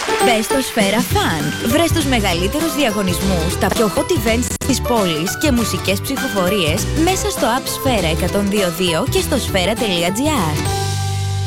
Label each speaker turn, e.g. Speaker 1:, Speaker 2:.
Speaker 1: Μπες στο Σφαίρα Fun. Βρες τους μεγαλύτερους διαγωνισμούς, τα πιο hot events της πόλης και μουσικές ψηφοφορίες μέσα στο app Σφαίρα 102.2 και στο σφαίρα.gr.